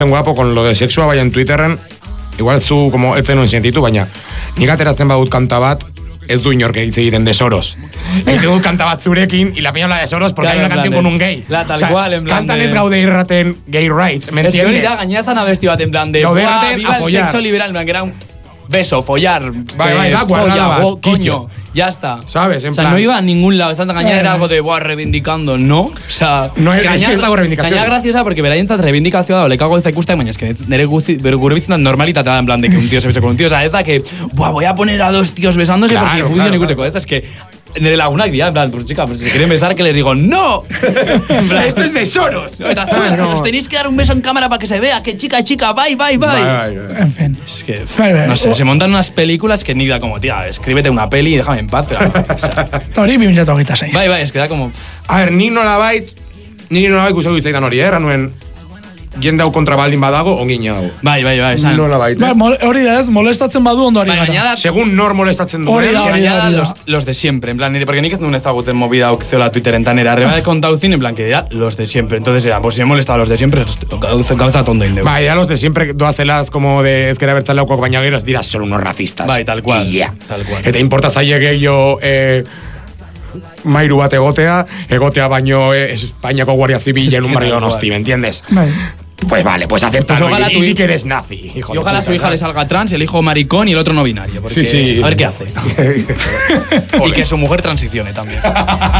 guapo con lo de sexua, baina en Twitterren, igual zu, como ez zenuen sentitu, baina nik ateratzen badut kanta bat, ez du inork egiten de Soros. Egiten dut kanta bat zurekin, y la peña habla de Soros porque claro, hay una canción con un gay. Tal cual, en plan kantan ez gaude irraten gay rights, ¿me entiendes? Es que hori da, gainera estan abesti bat, en plan de, viva el sexo liberal, en plan, que era un beso, follar, da polla, coño, ya está. ¿Sabes? En o sea, plan, no iba a ningún lado. Esta gaña era algo de, reivindicando, ¿no? O sea, no es que ez dago reivindicación. Gaña graciosa porque beraien reivindikazioa da, olekago ez da ikusten, baina es que nere gurbitzen normalitatea da, en plan de que un tío se besa con un tío. O sea, ez da que, voy a poner a dos tíos besándose porque judío ikusteko. Ez da, es que nere lagunak dira, en plan, pues chica, pues si quieren besar, que les digo, ¡no! En plan, ¡esto es de Soros! Os tenéis que dar un beso en cámara para que se vea que chica, bye. En fin. Es que, no sé, se montan unas películas que ni da como, tía, escríbete una peli y déjame en paz, pero... Hori 2026. Bai, es que da como... A ver, nik nolabait kusau ditzaidan hori, nuen jende hau kontra baldin badago, ongina dago. Bai, esan. Nolabait, Hori da ez, molestatzen badu ondo ari gara. Según nor molestatzen du. Los de siempre, en plan, porque nik ez duen ezagutzen movida hau zeola Twitteren tanera. Arriba de kontautzin, en plan, que ya los de siempre. Entonces era, pues si he molestado a los de siempre, gauza tondo indeu. Bai, ya los de siempre doazelaz como de ezkera bertzaleukoak baina gero ez dira son unos racistas. Bai, tal cual. Tal cual. Eta importa zaie gehiago mairu bat egotea baino Espainiako Guardia Zibila en un barrio Donosti, ¿me entiendes? Pues vale, pues aceptarlo pues y que eres nazi. Y ojalá a su hija le salga trans, el hijo maricón y el otro no binario. Porque, sí. A ver qué hace. Y que su mujer transicione también.